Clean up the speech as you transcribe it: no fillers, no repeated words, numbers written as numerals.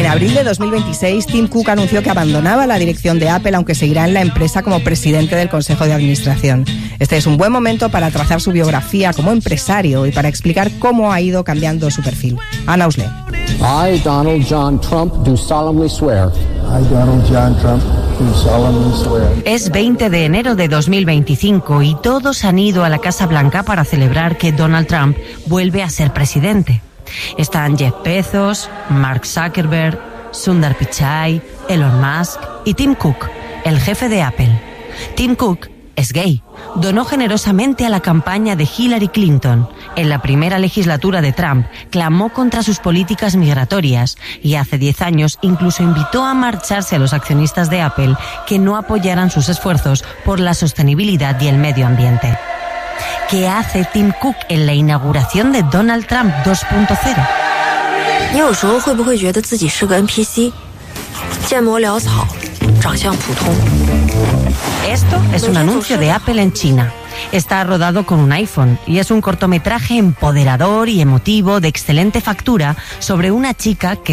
abril de 2026, Tim Cook anunció que abandonaba la dirección de Apple, aunque seguirá en la empresa como presidente del Consejo de Administración. Este es un buen momento para trazar su biografía como empresario y para explicar cómo ha ido cambiando su perfil. Ana Usle. I, Donald John Trump, do solemnly swear. I, Donald John Trump, do solemnly swear. Es 20 de enero de 2025 y todos han ido a la Casa Blanca para celebrar que Donald Trump vuelve a ser presidente. Están Jeff Bezos, Mark Zuckerberg, Sundar Pichai, Elon Musk y Tim Cook, el jefe de Apple. Tim Cook es gay. Donó generosamente a la campaña de Hillary Clinton. En la primera legislatura de Trump, clamó contra sus políticas migratorias y hace 10 años incluso invitó a marcharse a los accionistas de Apple que no apoyaran sus esfuerzos por la sostenibilidad y el medio ambiente. ¿Qué hace Tim Cook en la inauguración de Donald Trump 2.0? 你有时候会不会觉得自己是个 NPC， 见模潦草，长相普通？ Esto es un anuncio de Apple en China. Está rodado con un iPhone y es un cortometraje empoderador y emotivo de excelente factura sobre una chica que